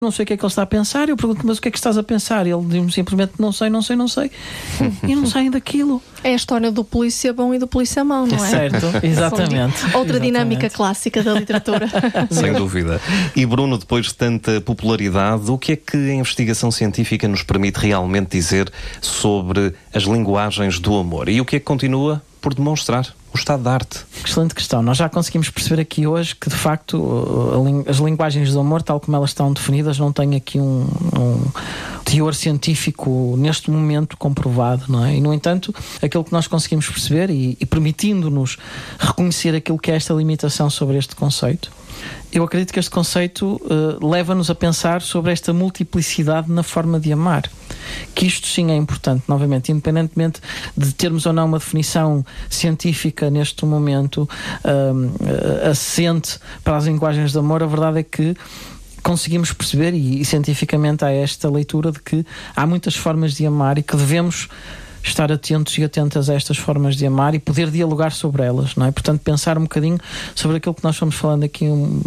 não sei o que é que ele está a pensar. Eu pergunto, mas o que é que estás a pensar? Ele diz-me simplesmente, não sei. E não saem daquilo. É a história do polícia bom e do polícia mau, não é? Certo, exatamente. Outra dinâmica clássica da literatura. Sem dúvida. E Bruno, depois de tanta popularidade, o que é que a investigação científica nos permite realmente dizer sobre as linguagens do amor? E o que é que continua por demonstrar o estado da arte? Excelente questão. Nós já conseguimos perceber aqui hoje que, de facto, as linguagens do amor, tal como elas estão definidas, não têm aqui um teor científico neste momento comprovado, não é? E, no entanto, aquilo que nós conseguimos perceber e permitindo-nos reconhecer aquilo que é esta limitação sobre este conceito, eu acredito que este conceito leva-nos a pensar sobre esta multiplicidade na forma de amar. Que isto sim é importante, novamente, independentemente de termos ou não uma definição científica neste momento assente para as linguagens de amor, a verdade é que conseguimos perceber, e cientificamente há esta leitura de que há muitas formas de amar e que devemos estar atentos e atentas a estas formas de amar e poder dialogar sobre elas, não é? Portanto, pensar um bocadinho sobre aquilo que nós fomos falando aqui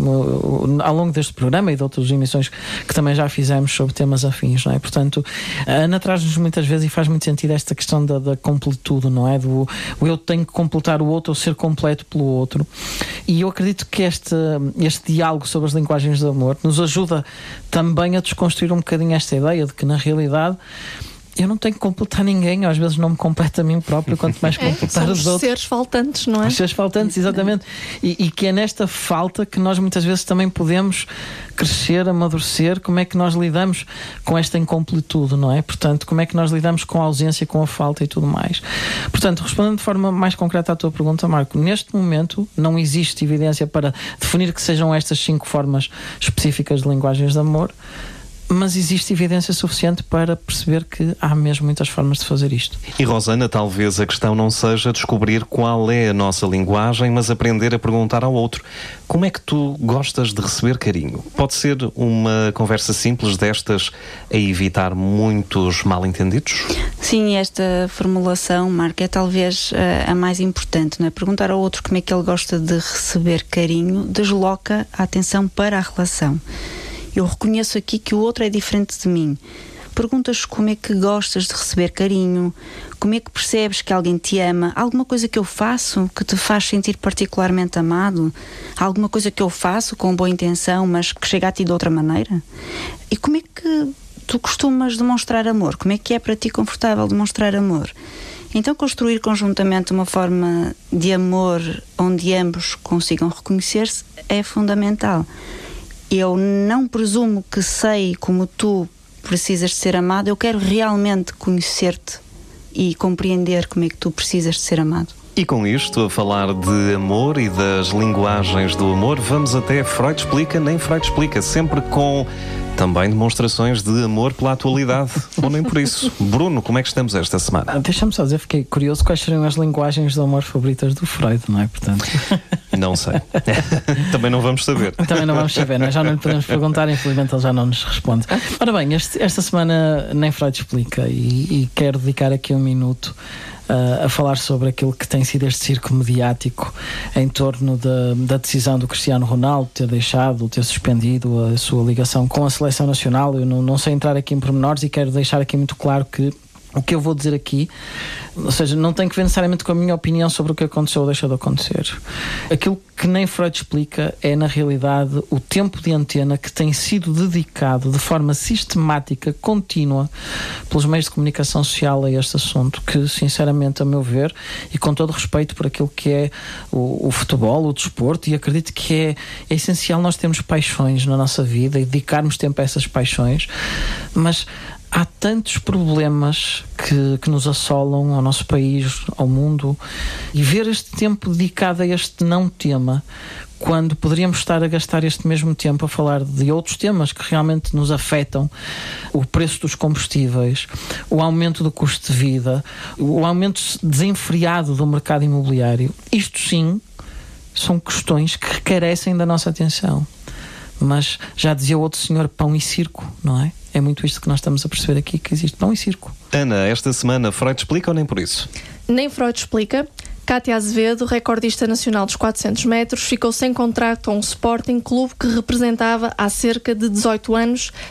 ao longo deste programa e de outras emissões que também já fizemos sobre temas afins, não é? Portanto, a Ana traz-nos muitas vezes, e faz muito sentido, esta questão da completude, não é? Do eu tenho que completar o outro ou ser completo pelo outro. E eu acredito que este diálogo sobre as linguagens do amor nos ajuda também a desconstruir um bocadinho esta ideia de que, na realidade, eu não tenho que completar ninguém, eu às vezes não me completo a mim próprio, quanto mais completar os outros. Seres faltantes, não é? Os seres faltantes, exatamente. E que é nesta falta que nós muitas vezes também podemos crescer, amadurecer. Como é que nós lidamos com esta incompletude, não é? Portanto, como é que nós lidamos com a ausência, com a falta e tudo mais. Portanto, respondendo de forma mais concreta à tua pergunta, Marco, neste momento não existe evidência para definir que sejam estas 5 formas específicas de linguagens de amor, mas existe evidência suficiente para perceber que há mesmo muitas formas de fazer isto. E, Rosana, talvez a questão não seja descobrir qual é a nossa linguagem, mas aprender a perguntar ao outro: como é que tu gostas de receber carinho? Pode ser uma conversa simples destas a evitar muitos mal-entendidos? Sim, esta formulação, Marco, é talvez a mais importante, não é? Perguntar ao outro como é que ele gosta de receber carinho desloca a atenção para a relação. Eu reconheço aqui que o outro é diferente de mim. Perguntas como é que gostas de receber carinho, como é que percebes que alguém te ama, alguma coisa que eu faço que te faz sentir particularmente amado, alguma coisa que eu faço com boa intenção, mas que chega a ti de outra maneira. E como é que tu costumas demonstrar amor? Como é que é para ti confortável demonstrar amor? Então, construir conjuntamente uma forma de amor onde ambos consigam reconhecer-se é fundamental. Eu não presumo que sei como tu precisas de ser amado, eu quero realmente conhecer-te e compreender como é que tu precisas de ser amado. E com isto, a falar de amor e das linguagens do amor, vamos até Freud Explica, nem Freud Explica, sempre com também demonstrações de amor pela atualidade, ou nem por isso. Bruno, como é que estamos esta semana? Deixa-me só dizer, fiquei curioso quais seriam as linguagens do amor favoritas do Freud, não é? Portanto... Não sei. Também não vamos saber. Também não vamos saber, não é? Já não lhe podemos perguntar, infelizmente ele já não nos responde. Ora bem, esta semana nem Freud Explica e quero dedicar aqui um minuto a falar sobre aquilo que tem sido este circo mediático em torno da decisão do Cristiano Ronaldo ter deixado, ter suspendido a sua ligação com a seleção nacional. Eu não sei entrar aqui em pormenores e quero deixar aqui muito claro que o que eu vou dizer aqui, ou seja, não tem que ver necessariamente com a minha opinião sobre o que aconteceu ou deixou de acontecer. Aquilo que nem Freud explica é, na realidade, o tempo de antena que tem sido dedicado de forma sistemática, contínua, pelos meios de comunicação social a este assunto, que, sinceramente, a meu ver, e com todo respeito por aquilo que é o futebol, o desporto, e acredito que é essencial nós termos paixões na nossa vida e dedicarmos tempo a essas paixões, mas há tantos problemas que nos assolam ao nosso país, ao mundo, e ver este tempo dedicado a este não tema, quando poderíamos estar a gastar este mesmo tempo a falar de outros temas que realmente nos afetam, o preço dos combustíveis, o aumento do custo de vida, o aumento desenfreado do mercado imobiliário. Isto sim são questões que carecem da nossa atenção. Mas já dizia o outro senhor, pão e circo, não é? É muito isto que nós estamos a perceber aqui, que existe pão e circo. Ana, esta semana Freud explica ou nem por isso? Nem Freud explica. Cátia Azevedo, recordista nacional dos 400 metros, ficou sem contrato a um Sporting, clube que representava há cerca de 18 anos